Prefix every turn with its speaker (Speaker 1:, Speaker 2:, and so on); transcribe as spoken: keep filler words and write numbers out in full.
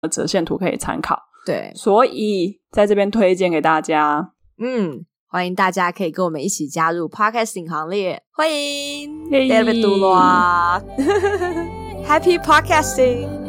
Speaker 1: 折线图可以参考。
Speaker 2: 对，
Speaker 1: 所以在这边推荐给大家。
Speaker 2: 嗯，欢迎大家可以跟我们一起加入 Podcasting 行列，欢迎
Speaker 1: Yay
Speaker 2: David Dulua Happy Podcasting